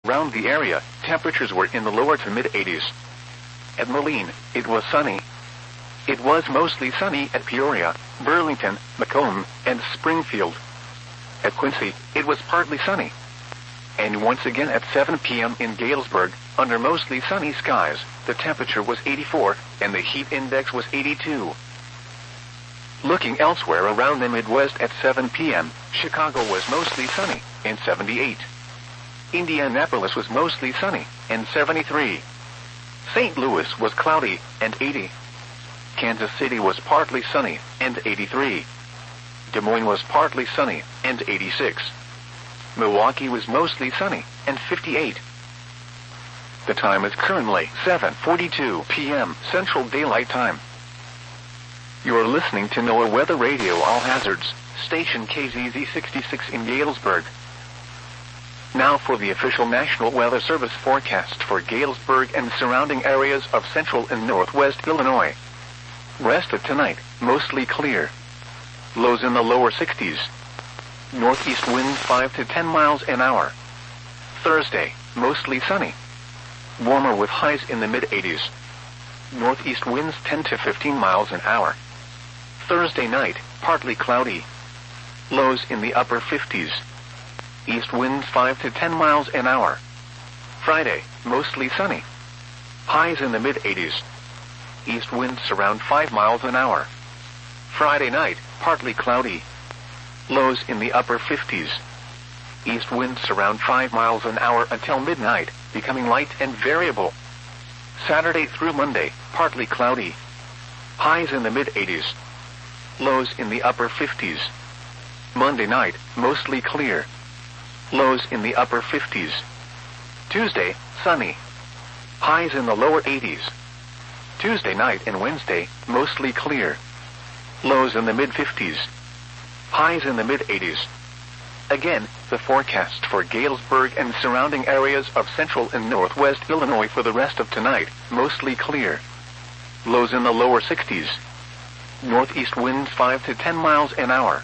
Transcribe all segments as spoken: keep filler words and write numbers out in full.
Around the area, temperatures were in the lower to mid eighties. At Moline, it was sunny. It was mostly sunny at Peoria, Burlington, Macomb, and Springfield. At Quincy, it was partly sunny. And once again at seven p.m. in Galesburg, under mostly sunny skies, the temperature was eighty-four, and the heat index was eighty-two. Looking elsewhere around the Midwest at seven p.m., Chicago was mostly sunny, and seventy-eight. Indianapolis was mostly sunny, and seventy-three. Saint Louis was cloudy, and eighty. Kansas City was partly sunny, and eighty-three. Des Moines was partly sunny, and eighty-six. Milwaukee was mostly sunny, and fifty-eight. The time is currently seven forty-two p.m. Central Daylight Time. You are listening to NOAA Weather Radio All Hazards, station K Z Z sixty-six in Galesburg. Now for the official National Weather Service forecast for Galesburg and surrounding areas of central and northwest Illinois. Rest of tonight, mostly clear. Lows in the lower sixties. Northeast winds five to ten miles an hour. Thursday, mostly sunny. Warmer with highs in the mid eighties. Northeast winds ten to fifteen miles an hour. Thursday night, partly cloudy. Lows in the upper fifties. East winds five to ten miles an hour. Friday, mostly sunny. Highs in the mid eighties. East winds around five miles an hour. Friday night, partly cloudy. Lows in the upper fifties. East winds around five miles an hour until midnight, becoming light and variable. Saturday through Monday, partly cloudy. Highs in the mid eighties. Lows in the upper fifties. Monday night, mostly clear. Lows in the upper fifties. Tuesday, sunny. Highs in the lower eighties. Tuesday night and Wednesday, mostly clear. Lows in the mid fifties. Highs in the mid eighties. Again, the forecast for Galesburg and surrounding areas of central and northwest Illinois for the rest of tonight, mostly clear. Lows in the lower sixties. Northeast winds five to ten miles an hour.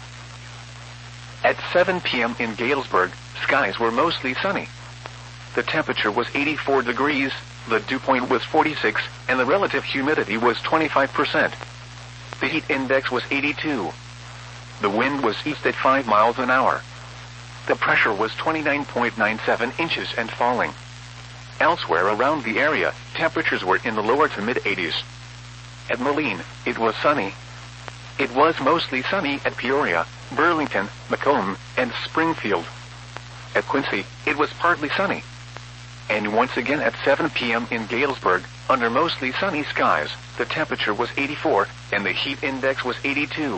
At seven p.m. in Galesburg, skies were mostly sunny. The temperature was eighty-four degrees, the dew point was forty-six, and the relative humidity was twenty-five percent. The heat index was eighty-two. The wind was east at five miles an hour. The pressure was twenty-nine point nine seven inches and falling. Elsewhere around the area, temperatures were in the lower to mid eighties. At Moline, it was sunny. It was mostly sunny at Peoria, Burlington, Macomb, and Springfield. At Quincy, it was partly sunny. And once again at seven p.m. in Galesburg, under mostly sunny skies, the temperature was eighty-four, and the heat index was eighty-two.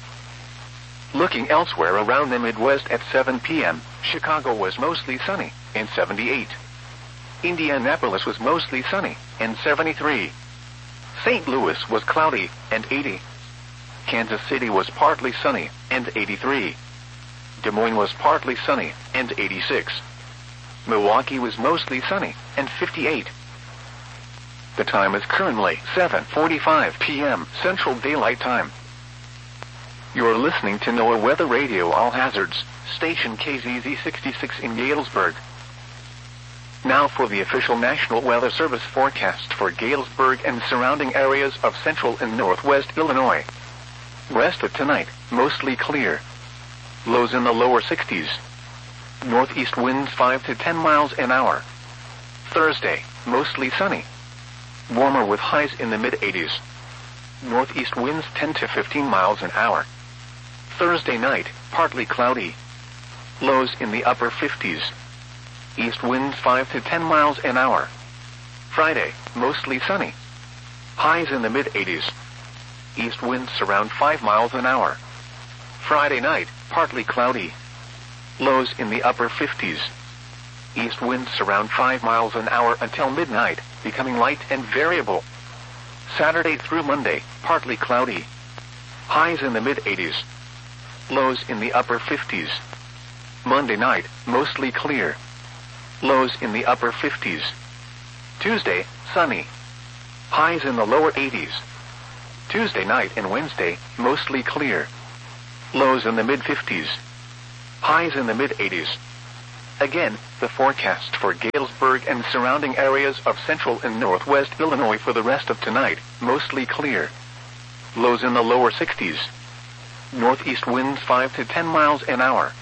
Looking elsewhere around the Midwest at seven p.m., Chicago was mostly sunny, and seventy-eight. Indianapolis was mostly sunny, and seventy-three. Saint Louis was cloudy, and eighty. Kansas City was partly sunny, and eighty-three. Des Moines was partly sunny, and eighty-six. Milwaukee was mostly sunny, and fifty-eight. The time is currently seven forty-five p.m. Central Daylight Time. You are listening to NOAA Weather Radio All Hazards, station K Z Z sixty-six in Galesburg. Now for the official National Weather Service forecast for Galesburg and surrounding areas of central and northwest Illinois. Rest of tonight, mostly clear. Lows in the lower sixties. Northeast winds five to ten miles an hour. Thursday, mostly sunny. Warmer with highs in the mid eighties. Northeast winds ten to fifteen miles an hour. Thursday night, partly cloudy. Lows in the upper fifties. East winds five to ten miles an hour. Friday, mostly sunny. Highs in the mid eighties. East winds around five miles an hour. Friday night, partly cloudy. Lows in the upper fifties. East winds around five miles an hour until midnight, becoming light and variable. Saturday through Monday, partly cloudy. Highs in the mid eighties. Lows in the upper fifties. Monday night, mostly clear. Lows in the upper fifties. Tuesday, sunny. Highs in the lower eighties. Tuesday night and Wednesday, mostly clear. Lows in the mid fifties. Highs in the mid eighties. Again, the forecast for Galesburg and surrounding areas of central and northwest Illinois for the rest of tonight, mostly clear. Lows in the lower sixties. Northeast winds five to ten miles an hour.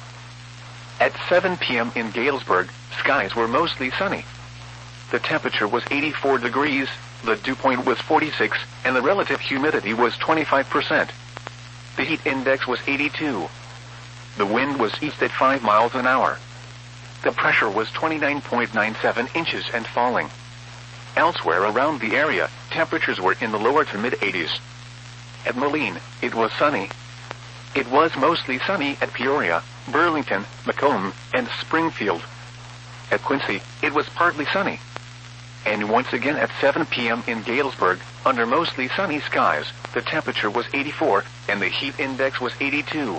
At seven p.m. in Galesburg, skies were mostly sunny. The temperature was eighty-four degrees, the dew point was forty-six, and the relative humidity was twenty-five percent. The heat index was eighty-two. The wind was east at five miles an hour. The pressure was twenty-nine point nine seven inches and falling. Elsewhere around the area, temperatures were in the lower to mid-eighties. At Moline, it was sunny. It was mostly sunny at Peoria, Burlington, Macomb, and Springfield. At Quincy, it was partly sunny. And once again at seven p.m. in Galesburg, under mostly sunny skies, the temperature was eighty-four, and the heat index was eighty-two.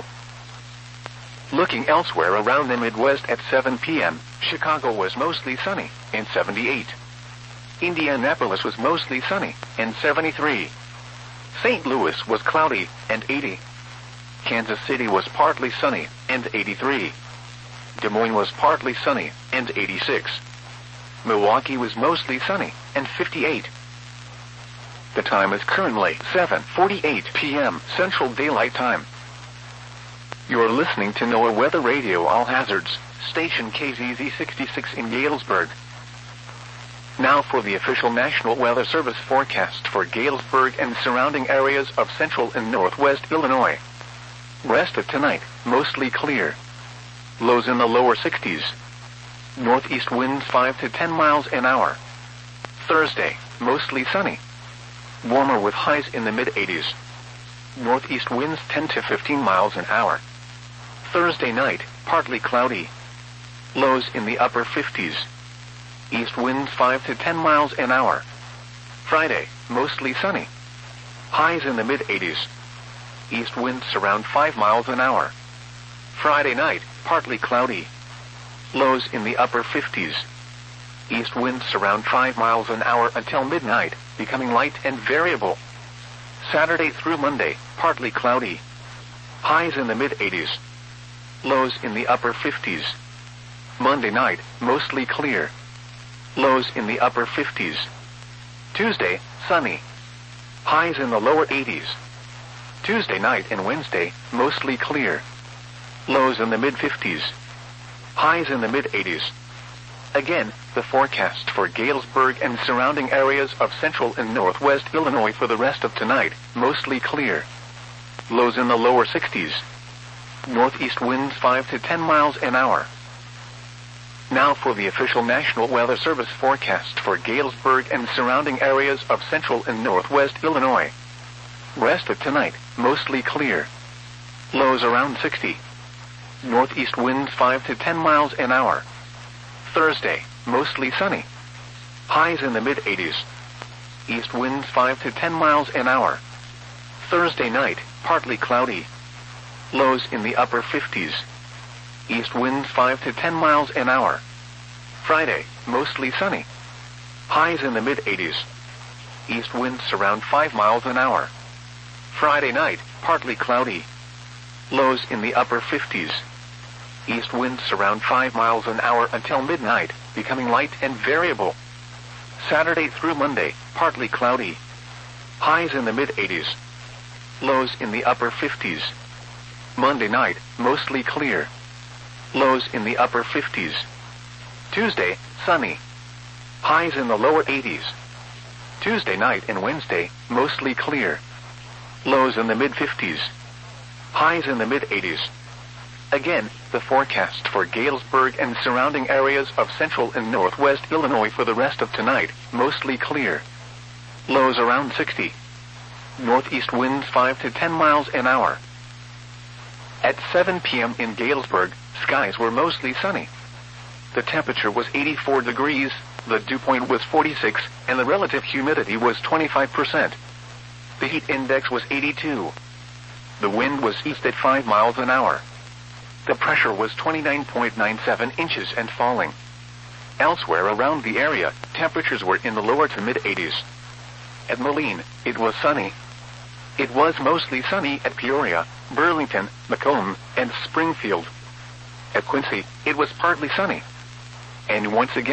Looking elsewhere around the Midwest at seven p.m., Chicago was mostly sunny, and seventy-eight. Indianapolis was mostly sunny, and seventy-three. Saint Louis was cloudy, and eighty. Kansas City was partly sunny, and eighty-three. Des Moines was partly sunny, and eighty-six. Milwaukee was mostly sunny, and fifty-eight. The time is currently seven forty-eight p.m. Central Daylight Time. You're listening to NOAA Weather Radio All Hazards, station K Z Z sixty-six in Galesburg. Now for the official National Weather Service forecast for Galesburg and surrounding areas of central and northwest Illinois. Rest of tonight, mostly clear. Lows in the lower sixties. Northeast winds five to ten miles an hour. Thursday, mostly sunny. Warmer with highs in the mid-eighties. Northeast winds ten to fifteen miles an hour. Thursday night, partly cloudy. Lows in the upper fifties. East winds five to ten miles an hour. Friday, mostly sunny. Highs in the mid-eighties. East winds around five miles an hour. Friday night, partly cloudy. Lows in the upper fifties. East winds around five miles an hour until midnight, becoming light and variable. Saturday through Monday, partly cloudy. Highs in the mid-eighties. Lows in the upper fifties. Monday night, mostly clear. Lows in the upper fifties. Tuesday, sunny. Highs in the lower eighties. Tuesday night and Wednesday, mostly clear. Lows in the mid-fifties. Highs in the mid-eighties. Again, the forecast for Galesburg and surrounding areas of central and northwest Illinois for the rest of tonight, mostly clear. Lows in the lower sixties. Northeast winds five to ten miles an hour. Now for the official National Weather Service forecast for Galesburg and surrounding areas of central and northwest Illinois. Rest of tonight, mostly clear. Lows around sixty. Northeast winds five to ten miles an hour. Thursday, mostly sunny. Highs in the mid-eighties. East winds five to ten miles an hour. Thursday night, partly cloudy. Lows in the upper fifties. East winds five to ten miles an hour. Friday, mostly sunny. Highs in the mid-eighties. East winds around five miles an hour. Friday night, partly cloudy. Lows in the upper fifties. East winds around five miles an hour until midnight, becoming light and variable. Saturday through Monday, partly cloudy. Highs in the mid-eighties. Lows in the upper fifties. Monday night, mostly clear. Lows in the upper fifties. Tuesday, sunny. Highs in the lower eighties. Tuesday night and Wednesday, mostly clear. Lows in the mid-fifties. Highs in the mid-eighties. Again, the forecast for Galesburg and surrounding areas of central and northwest Illinois for the rest of tonight, mostly clear. Lows around sixty. Northeast winds five to ten miles an hour. At seven p.m. in Galesburg, skies were mostly sunny. The temperature was eighty-four degrees, the dew point was forty-six, and the relative humidity was twenty-five percent. The heat index was eighty-two. The wind was east at five miles an hour. The pressure was twenty-nine point nine seven inches and falling. Elsewhere around the area, temperatures were in the lower to mid-eighties. At Moline, it was sunny. It was mostly sunny at Peoria, Burlington, Macomb, and Springfield. At Quincy, it was partly sunny. And once again,